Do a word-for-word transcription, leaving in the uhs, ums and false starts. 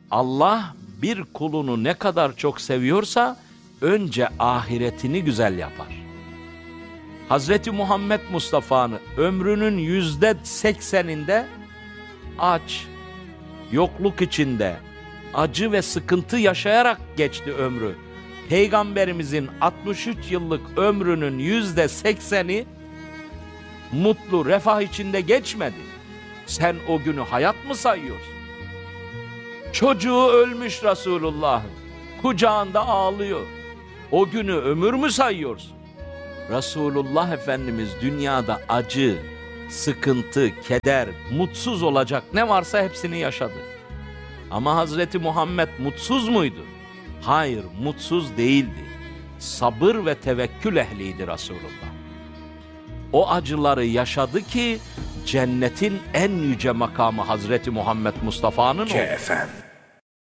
Allah bir kulunu ne kadar çok seviyorsa önce ahiretini güzel yapar. Hazreti Muhammed Mustafa'nın ömrünün yüzde sekseninde aç, yokluk içinde, acı ve sıkıntı yaşayarak geçti ömrü. Peygamberimizin altmış üç yıllık ömrünün yüzde sekseni mutlu, refah içinde geçmedi. Sen o günü hayat mı sayıyorsun? Çocuğu ölmüş Resulullah'ın, kucağında ağlıyor. O günü ömür mü sayıyorsun? Resulullah Efendimiz dünyada acı, sıkıntı, keder, mutsuz olacak ne varsa hepsini yaşadı. Ama Hazreti Muhammed mutsuz muydu? Hayır, mutsuz değildi. Sabır ve tevekkül ehliydi Resulullah. O acıları yaşadı ki cennetin en yüce makamı Hazreti Muhammed Mustafa'nın oldu.